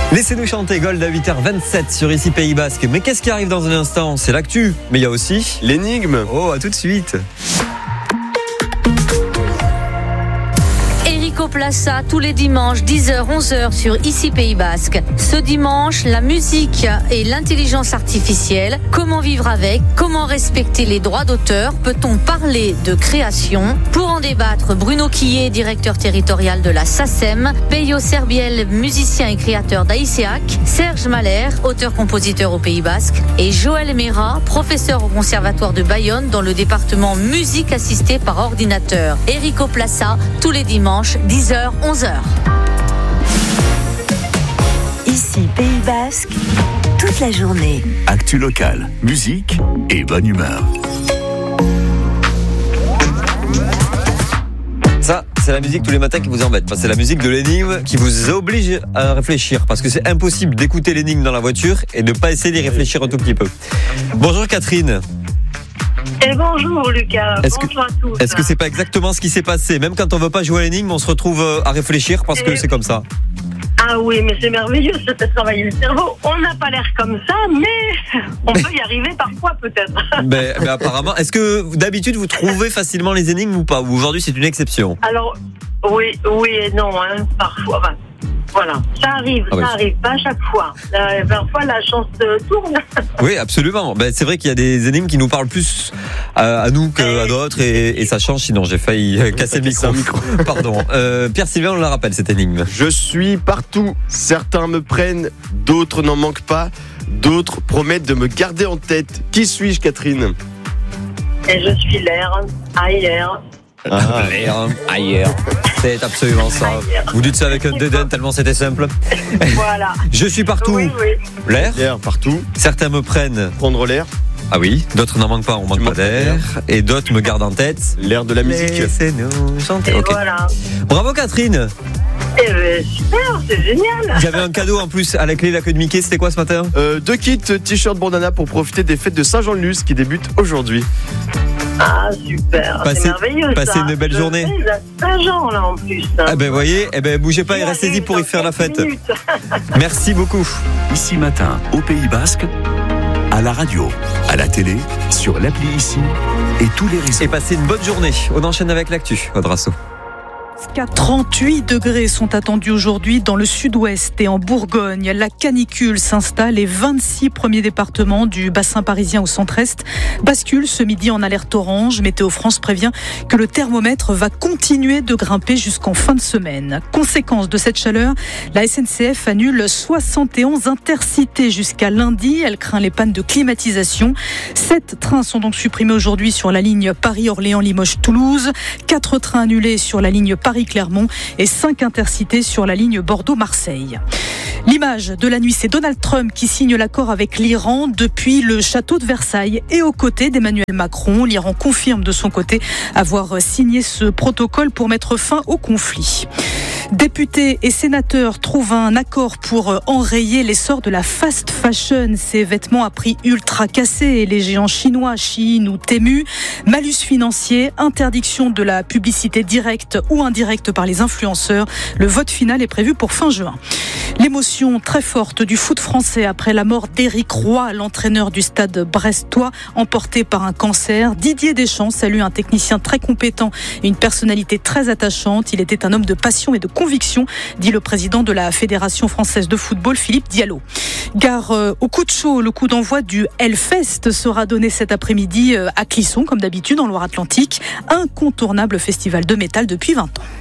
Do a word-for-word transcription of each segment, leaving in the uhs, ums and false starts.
Laissez-nous chanter Gold à huit heures vingt-sept sur Ici Pays Basque. Mais qu'est-ce qui arrive dans un instant ? C'est l'actu, mais il y a aussi l'énigme. Oh, à tout de suite. Enrico Plaça, tous les dimanches, dix heures, onze heures sur Ici Pays Basque. Ce dimanche, la musique et l'intelligence artificielle. Comment vivre avec ? Comment respecter les droits d'auteur ? Peut-on parler de création ? Pour en débattre, Bruno Quillet, directeur territorial de la SACEM, Peyo Serbiel, musicien et créateur d'Aïséac, Serge Mahler, auteur-compositeur au Pays Basque, et Joël Mera, professeur au Conservatoire de Bayonne dans le département musique assistée par ordinateur. Enrico Plaça, tous les dimanches, dix heures, onze heures. Ici Pays Basque, toute la journée. Actu locale, musique et bonne humeur. Ça, c'est la musique tous les matins qui vous embête. Enfin, c'est la musique de l'énigme qui vous oblige à réfléchir. Parce que c'est impossible d'écouter l'énigme dans la voiture et de ne pas essayer d'y réfléchir un tout petit peu. Bonjour Catherine. Et bonjour Lucas, est-ce bonjour que, à tous. Est-ce que c'est pas exactement ce qui s'est passé ? Même quand on veut pas jouer à l'énigme, on se retrouve à réfléchir parce que c'est comme ça. Ah oui, mais c'est merveilleux, ça fait travailler le cerveau. On n'a pas l'air comme ça, mais on peut y arriver parfois peut-être. Mais, mais apparemment, est-ce que d'habitude vous trouvez facilement les énigmes ou pas ? Ou aujourd'hui c'est une exception ? Alors, oui, oui et non, hein, parfois. Ben, voilà, ça arrive, ah oui. ça arrive, pas à chaque fois. Euh, parfois la chance euh, tourne. Oui, absolument. Ben, c'est vrai qu'il y a des énigmes qui nous parlent plus à, à nous qu'à d'autres et, et ça change. Sinon, j'ai failli casser le micro. micro. Pardon. Euh, Pierre-Sylvain, on la rappelle cette énigme. Je suis partout. Certains me prennent, d'autres n'en manquent pas. D'autres promettent de me garder en tête. Qui suis-je, Catherine ? Et je suis l'air, ailleurs. Ah, l'air, ailleurs. C'est absolument ça. Ailleurs. Vous dites ça avec un dédain tellement c'était simple. Voilà. Je suis partout. Oui, oui. L'air. L'air partout. Certains me prennent. Prendre l'air. Ah oui. D'autres n'en manquent pas. On manque pas d'air. Et d'autres me gardent en tête. L'air de la musique. Laissez-nous chanter. Et okay. voilà. Bravo Catherine. Eh ben, super, c'est génial. J'avais un cadeau en plus à la clé, la queue de Mickey. C'était quoi ce matin ? euh, Deux kits t-shirt bandana pour profiter des fêtes de Saint-Jean-de-Luz qui débutent aujourd'hui. Ah super, passez, c'est merveilleux passez ça. une belle je journée. À Saint-Jean là en plus. Ah ben voyez, eh ben bougez pas et restez-y pour y faire la fête. Merci beaucoup. Ici matin au Pays Basque, à la radio, à la télé, sur l'appli Ici et tous les réseaux. Et passez une bonne journée. On enchaîne avec l'actu. Odrasso. Jusqu'à trente-huit degrés sont attendus aujourd'hui dans le sud-ouest et en Bourgogne. La canicule s'installe et vingt-six premiers départements du bassin parisien au centre-est basculent ce midi en alerte orange. Météo France prévient que le thermomètre va continuer de grimper jusqu'en fin de semaine. Conséquence de cette chaleur, la S N C F annule soixante et onze intercités jusqu'à lundi. Elle craint les pannes de climatisation. Sept trains sont donc supprimés aujourd'hui sur la ligne Paris-Orléans-Limoges-Toulouse. Quatre trains annulés sur la ligne Paris-Clermont et cinq intercités sur la ligne Bordeaux-Marseille. L'image de la nuit, c'est Donald Trump qui signe l'accord avec l'Iran depuis le château de Versailles et aux côtés d'Emmanuel Macron. L'Iran confirme de son côté avoir signé ce protocole pour mettre fin au conflit. Députés et sénateurs trouvent un accord pour enrayer l'essor de la fast fashion. Ces vêtements à prix ultra cassés, les géants chinois, Shein ou Temu. Malus financier, interdiction de la publicité directe ou indirecte par les influenceurs. Le vote final est prévu pour fin juin. L'émotion très forte du foot français après la mort d'Éric Roy, l'entraîneur du stade brestois, emporté par un cancer. Didier Deschamps salue un technicien très compétent et une personnalité très attachante. Il était un homme de passion et de conviction, dit le président de la Fédération française de football, Philippe Diallo. Gare euh, au coup de chaud, le coup d'envoi du Hellfest sera donné cet après-midi euh, à Clisson, comme d'habitude, en Loire-Atlantique. Incontournable festival de métal depuis vingt ans.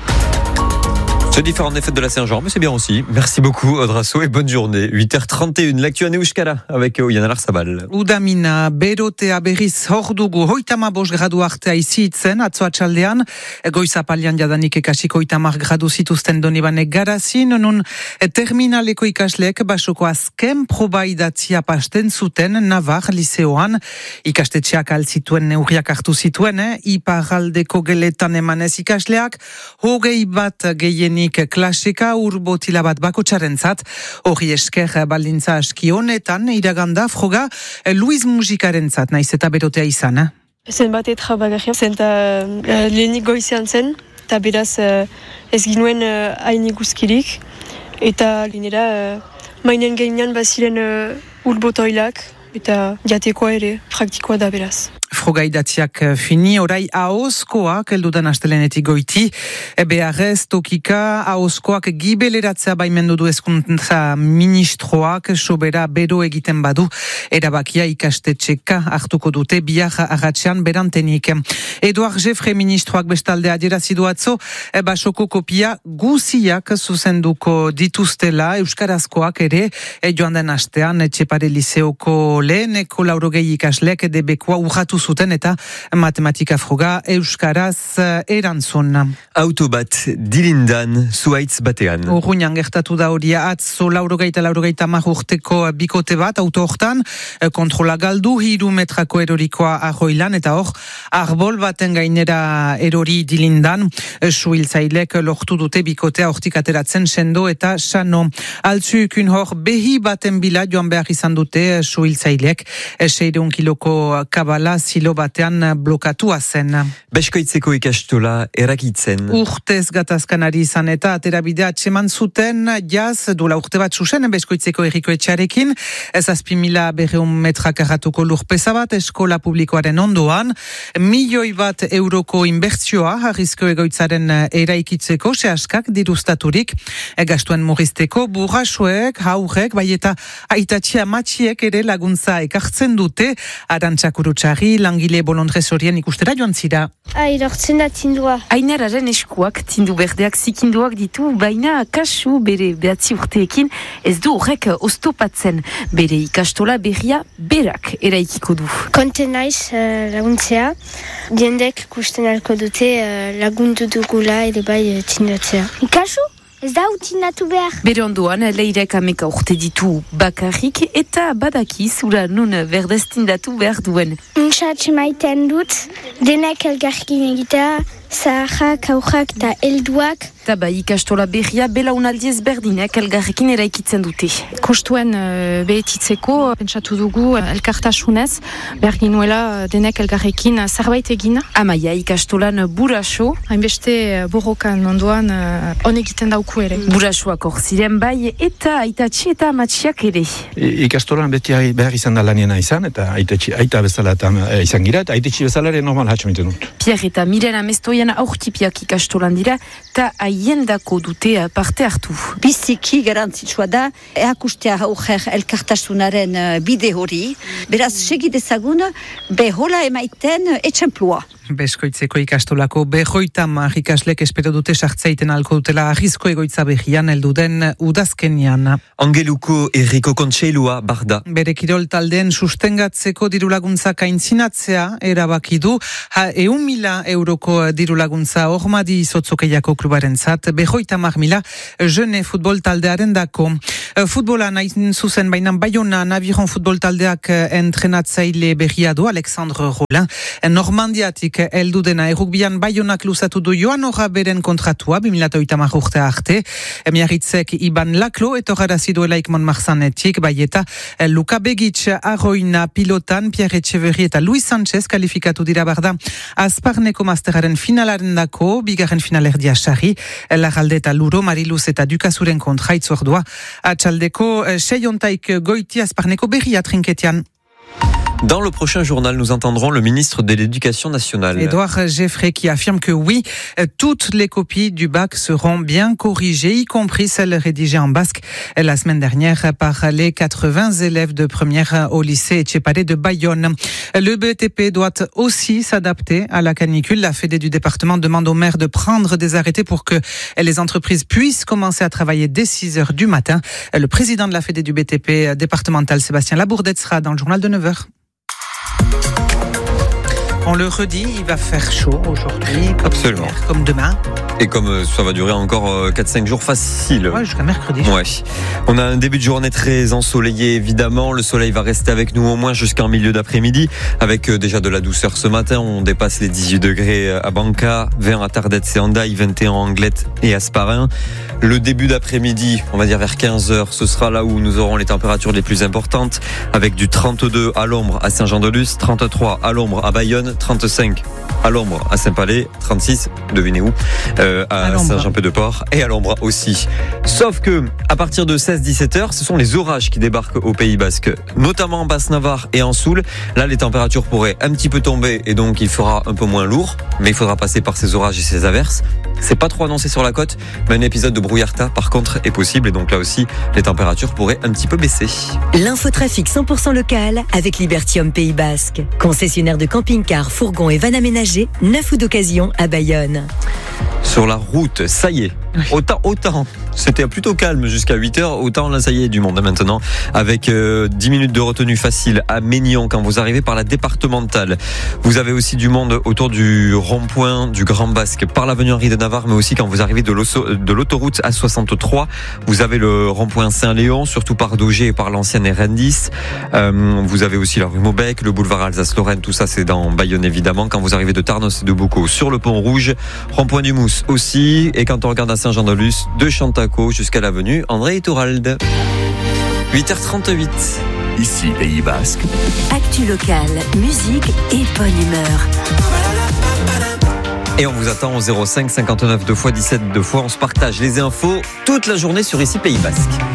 C'est différent des fêtes de la Saint-Jean, mais c'est bien aussi. Merci beaucoup, Odrasso, et bonne journée. huit heures trente et une, l'actu à Neuskara avec Oiana Larsabal. Udamina, berotea berriz hor dugu hoitama bost gradu artea izitzen, atzo atxaldean, goizapalian jadanik ekasiko hoitamar gradu zituzten Donibane Garazin, nun terminaleko ikasleek basoko azken proba idatzia pasten zuten Navar liceoan, ikastetxeak altzituen neurriak hartu zituen, eh? Iparraldeko geletan emanez ikasleak, hogei bat gehienik klasika urbotila bat bakotxarentzat, hori esker baldintza aski honetan iraganda froga Luis musikarentzat naiz eta berotea izan. Eh? Zenbate trabagarria, zen eta uh, lehenik goizean zen, eta beraz uh, ez ginuen uh, hain ikuskirik. Eta linera, uh, mainen gainean baziren uh, ulbotoilak, eta jatekoa ere praktikoa da beraz. Froga idatziak fini, orai ahozkoak, eldudan astelenetik goiti, beharrez tokika ahozkoak gibeleratzea baimendu du hezkuntza ministroak, sobera bero egiten badu, erabakia ikastetxeka hartuko dute bihar arratsean berantenik. Eduard Jeffre ministroak bestalde adierazi du atzo, basoko kopia guziak zuzenduko dituztela, euskarazkoak ere, joan den astean, Etxepare liseoko leheneko laurogei ikasleak debekoa urratu zuten eta matematika froga euskaraz erantzun. Auto bat dilindan zuaitz batean. Urruñan gertatu da hori atzo laurogeita laurogeita hamar urteko bikote bat auto hortan kontrola galdu hiru metrako erorikoa arroilan eta hor arbol baten gainera erori dilindan suhiltzailek lortu dute bikotea hortik ateratzen sendo eta sano. Altzukun hor behi baten bila joan behar izan dute suhiltzailek seiehun kiloko kabala silo batean blokatua zen. Beskoitzeko ikastola erakitzen. Urtez gatazkanari izan eta aterabidea atseman zuten jaz duela urte bat susen Beskoitzeko herriko etxarekin. Zazpi mila berreun metrak arratuko lurpeza bat eskola publikoaren ondoan. Milioi bat euroko inbertsioa harrizko egoitzaren eraikitzeko sehaskak dirustaturik. Gastuen murrizteko burrasuek, haurek, bai eta aitatxia matxiek ere laguntza ekartzen dute. Arantzakurutxarri langile bolondrez horien ikustera joan zira. Airortzen da tindua. Ainararen eskuak tindu berdeak zikinduak ditu, baina kasu bere behatzi urteekin ez du horrek oztopatzen. Bere ikastola berria berak eraikiko du. Konten naiz uh, laguntzea, diendek kusten alko dute uh, lagundu dugula ere bai uh, tindatzea. Kasu? Ez da utinatu behar. Bere ondoan, leirek ameka urte ditu bakarrik eta badaki zura nun berdestindatu behar duen. Unsatxe maiten dut, denek elgarkin egitea, zaharrak, aurrak eta helduak. Eta bai ikastola berria belaunaldiez berdinek elgarrekin eraikitzen dute. Kostuen uh, behetitzeko, pentsatu dugu elkartasunez, behar ginuela denek elgarrekin zerbait egin. Amaia ikastolan buraso. Hainbeste borrokan ondoan uh, on egiten dauku ere. Burasoak hor ziren bai eta aitatxi eta amatxiak ere. I, ikastolan beti behar izan da laniena izan, eta aitatxi, aita bezala eta izan gira, eta aitatxi bezala ere normal hatxamiten dut. Pierre eta Miren amestoian aurkipiak ikastolan dira, eta aiendako dute parte hartu. Biziki garantzitsua da, eakustea aurrer elkartasunaren bide hori, beraz segidezagun behola emaiten etxemplua. Beskoitzeko ikastolako behoita mar ikaslek espero dute sartzeiten alko dutela arrizko egoitza behian elduden udazkenian. Angeluko herriko kontseilua barda. Bere kirol taldeen sustengatzeko dirulaguntzak aintzinatzea erabaki du, ha eun mila euroko dirulaguntza hormadi izotzokeiako klubaren zat, behoita mar mila jene futbol taldearen dako. Futbola nahi zuzen bainan Bayona Naviron futbol taldeak entrenatzaile berria du Alexandre Rollin. Normandiatik heldu dena errukbian Bayonak luzatu du Joan Horra beren kontratua bi mila hogeita hamar urte arte. Miarritzek Iban Laklo etorrarazi duela Ikmon Marzanetik, bai eta Luka Begic Arroina pilotan, Pierre Etxeverri eta Luis Sanchez kalifikatu dira barda Azparneko masteraren finalaren dako, bigarren finalerdia sarri, Larralde eta Luro, Mariluz eta Dukazuren kontra itzordua. Atxaldeko seiontaik goiti Azparneko berria trinketian. Dans le prochain journal, nous entendrons le ministre de l'Éducation nationale. Edouard Jeffrey qui affirme que oui, toutes les copies du bac seront bien corrigées, y compris celles rédigées en basque la semaine dernière par les quatre-vingts élèves de première au lycée Etxepare de Bayonne. Le B T P doit aussi s'adapter à la canicule. La Fédé du département demande aux maires de prendre des arrêtés pour que les entreprises puissent commencer à travailler dès six heures du matin. Le président de la Fédé du B T P départemental, Sébastien Labourdette, sera dans le journal de neuf heures. On le redit, il va faire chaud aujourd'hui, comme Absolument. hier, comme demain. Et comme ça va durer encore quatre cinq jours facile. Ouais, jusqu'à mercredi. Ouais. On a un début de journée très ensoleillé, évidemment. Le soleil va rester avec nous au moins jusqu'en milieu d'après-midi, avec déjà de la douceur ce matin. On dépasse les dix-huit degrés à Banca, vingt à Tardets et Hendaye, vingt et un à Anglette et Asparin. Le début d'après-midi, on va dire vers quinze heures, ce sera là où nous aurons les températures les plus importantes, avec du trente-deux à l'ombre à Saint-Jean-de-Luz, trente-trois à l'ombre à Bayonne, Bayonne, trente-cinq à l'ombre à Saint-Palais, trente-six, devinez où, euh, à, à Saint-Jean-Pied-de-Port et à l'ombre aussi. Sauf que à partir de seize à dix-sept heures, ce sont les orages qui débarquent au Pays Basque, notamment en Basse-Navarre et en Soule. Là, les températures pourraient un petit peu tomber et donc il fera un peu moins lourd, mais il faudra passer par ces orages et ces averses. C'est pas trop annoncé sur la côte, mais un épisode de brouillarda par contre est possible et donc là aussi les températures pourraient un petit peu baisser. L'infotrafic cent pour cent local avec Libertium Pays Basque. Concessionnaire de camping-cars, fourgons et vannes aménagées, neuf ou d'occasion à Bayonne. Sur la route, ça y est, autant, autant, c'était plutôt calme jusqu'à huit heures, autant là ça y est du monde maintenant, avec euh, dix minutes de retenue facile à Ménion quand vous arrivez par la départementale. Vous avez aussi du monde autour du rond-point du Grand Basque par l'avenue Henri de Navarre, mais aussi quand vous arrivez de, de l'autoroute A soixante-trois, vous avez le rond-point Saint-Léon, surtout par Daugé et par l'ancienne R N dix. Euh, vous avez aussi la rue Maubec, le boulevard Alsace-Lorraine, tout ça c'est dans Bayonne évidemment. Quand vous arrivez de Tarnos et de Boucau sur le pont Rouge, rond-point du Mousse aussi, et quand on regarde à Saint-Jean-de-Luz, de Chantaco jusqu'à l'avenue André Iturralde. huit heures trente-huit. Ici, Pays Basque. Actu local, musique et bonne humeur. Et on vous attend au zéro cinq cinquante-neuf deux fois dix-sept deux fois. On se partage les infos toute la journée sur Ici Pays Basque.